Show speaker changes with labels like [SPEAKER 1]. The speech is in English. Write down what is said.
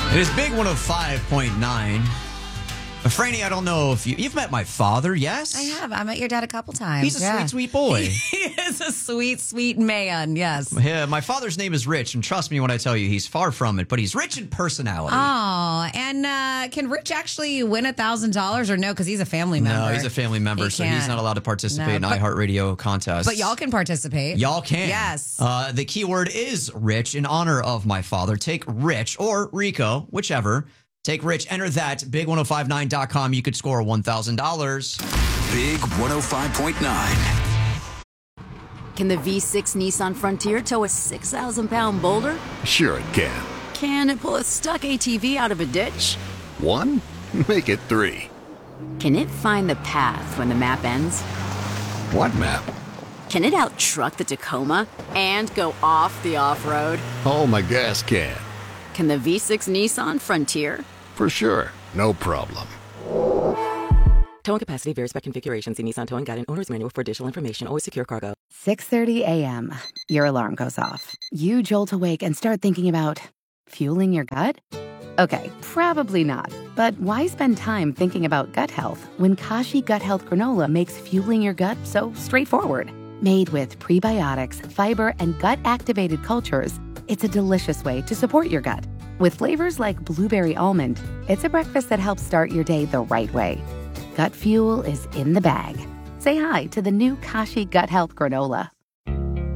[SPEAKER 1] It is Big 105.9. Franny, I don't know if you've met my father, yes?
[SPEAKER 2] I have. I met your dad a couple times.
[SPEAKER 1] He's a sweet, sweet boy.
[SPEAKER 2] He is a sweet, sweet man, yes.
[SPEAKER 1] Yeah, my father's name is Rich, and trust me when I tell you, he's far from it, but he's rich in personality.
[SPEAKER 2] Oh, and can Rich actually win $1,000 or no? Because he's a family member.
[SPEAKER 1] No, he's a family member, so he's not allowed to participate in iHeartRadio contests.
[SPEAKER 2] But y'all can participate.
[SPEAKER 1] Y'all can.
[SPEAKER 2] Yes.
[SPEAKER 1] The keyword is Rich in honor of my father. Take Rich or Rico, whichever. Take Rich, enter that, big1059.com. You could score $1,000.
[SPEAKER 3] Big 105.9.
[SPEAKER 4] Can the V6 Nissan Frontier tow a 6,000-pound boulder?
[SPEAKER 5] Sure it can.
[SPEAKER 4] Can it pull a stuck ATV out of a ditch?
[SPEAKER 5] 1? Make it 3.
[SPEAKER 4] Can it find the path when the map ends?
[SPEAKER 5] What map?
[SPEAKER 4] Can it out-truck the Tacoma and go off the off-road?
[SPEAKER 5] Oh, my gas can.
[SPEAKER 4] Can the V6 Nissan Frontier?
[SPEAKER 5] For sure. No problem.
[SPEAKER 6] Towing capacity varies by configuration. See Nissan Towing Guide and Owner's Manual for additional information. Always secure cargo.
[SPEAKER 7] 6:30 a.m. Your alarm goes off. You jolt awake and start thinking about fueling your gut? Okay, probably not. But why spend time thinking about gut health when Kashi Gut Health Granola makes fueling your gut so straightforward? Made with prebiotics, fiber, and gut-activated cultures, it's a delicious way to support your gut. With flavors like blueberry almond, it's a breakfast that helps start your day the right way. Gut fuel is in the bag. Say hi to the new Kashi Gut Health Granola.